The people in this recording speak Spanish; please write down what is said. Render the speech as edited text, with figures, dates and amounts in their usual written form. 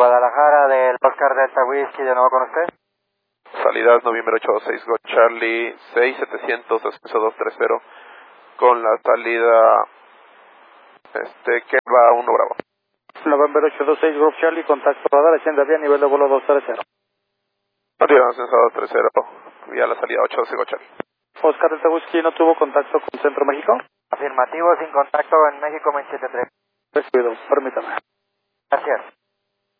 Guadalajara, del Oscar Delta Whiskey, de nuevo con usted. Salida noviembre 86, Go Charlie 6700, descenso 230, con la salida, que va 1 Bravo. November 826, Group Charlie, contacto radar, ascienda vía, nivel de vuelo 230. Continúa ascenso 230, vía la salida 812, Go Charlie. Oscar Delta Whiskey no tuvo contacto con Centro México. Afirmativo, sin contacto en México 273. Recibido, permítame. Gracias.